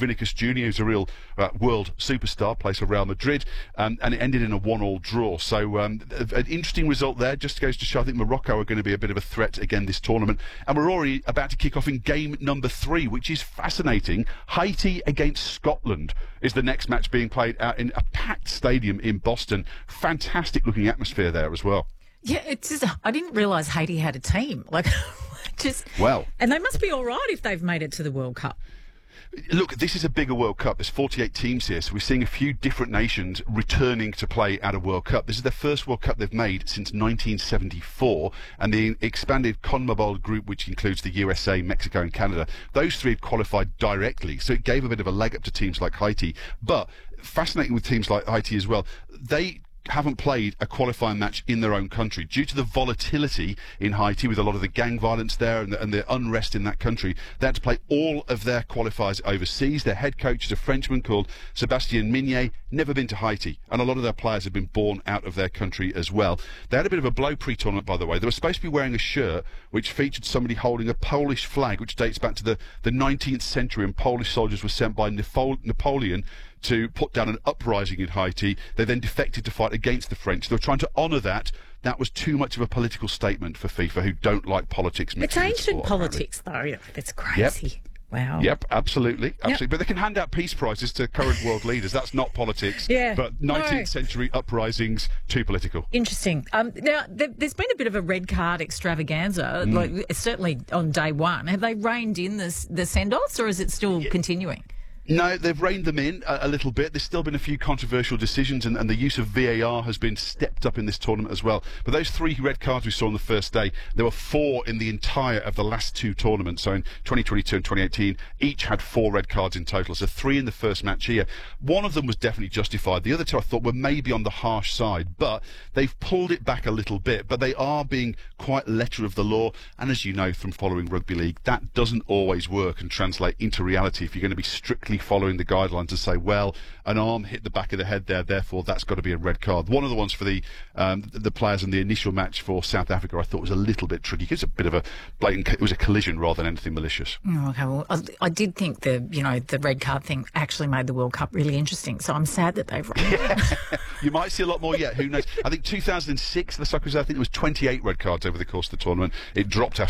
Vinicius Jr., who's a real world superstar, plays for Real Madrid, and it ended in a 1-1 draw. So an interesting result there. Just goes to show I think Morocco are going to be a bit of a threat again this tournament. And we're already about to kick off in game number 3, which is fascinating. Haiti against Scotland is the next match being played out in a packed stadium in Boston. Fantastic looking atmosphere there as well. Yeah, it's just, I didn't realise Haiti had a team. And they must be all right if they've made it to the World Cup. Look, this is a bigger World Cup. There's 48 teams here, so we're seeing a few different nations returning to play at a World Cup. This is their first World Cup they've made since 1974, and the expanded CONMEBOL group, which includes the USA, Mexico and Canada, those 3 had qualified directly, so it gave a bit of a leg up to teams like Haiti. But fascinating with teams like Haiti as well, they haven't played a qualifying match in their own country due to the volatility in Haiti with a lot of the gang violence there and the unrest in that country. They had to play all of their qualifiers overseas. Their head coach is a Frenchman called Sébastien Mignet, never been to Haiti, and a lot of their players have been born out of their country as well. They had a bit of a blow pre-tournament, by the way. They were supposed to be wearing a shirt which featured somebody holding a Polish flag, which dates back to the 19th century, and Polish soldiers were sent by Napoleon to put down an uprising in Haiti. They then defected to fight against the French. They were trying to honour that. That was too much of a political statement for FIFA, who don't like politics mixing It's ancient sport, politics, though. It's crazy. Yep. Wow. Yep, absolutely. Yep. But they can hand out peace prizes to current world leaders. That's not politics. Yeah. But 19th century uprisings, too political. Interesting. Now, there's been a bit of a red card extravaganza, certainly on day one. Have they reined in the send-offs, or is it still continuing? No, they've reined them in a little bit. There's still been a few controversial decisions, and the use of VAR has been stepped up in this tournament as well. But those 3 red cards we saw on the first day, there were 4 in the entire of the last 2 tournaments. So in 2022 and 2018, each had 4 red cards in total. So 3 in the first match here. One of them was definitely justified. The other 2 I thought were maybe on the harsh side, but they've pulled it back a little bit. But they are being quite letter of the law. And as you know from following rugby league, that doesn't always work and translate into reality if you're going to be strictly following the guidelines to say, well, an arm hit the back of the head there, therefore that's got to be a red card. One of the ones for the players in the initial match for South Africa I thought was a little bit tricky. It was a bit of a blatant, it was a collision rather than anything malicious. Okay, well, I did think the red card thing actually made the World Cup really interesting, so I'm sad that they've run it. You might see a lot more yet, who knows. I think 2006, the soccer, I think it was 28 red cards over the course of the tournament. It dropped after